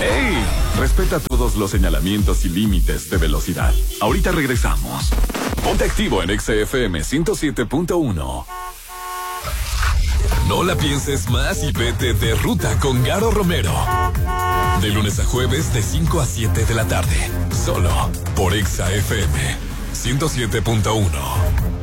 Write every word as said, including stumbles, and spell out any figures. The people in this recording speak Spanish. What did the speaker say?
¡Ey! Respeta todos los señalamientos y límites de velocidad. Ahorita regresamos. Ponte activo en Exa F M ciento siete punto uno. No la pienses más y vete de ruta con Garo Romero. De lunes a jueves de cinco a siete de la tarde. Solo por Exa F M ciento siete punto uno.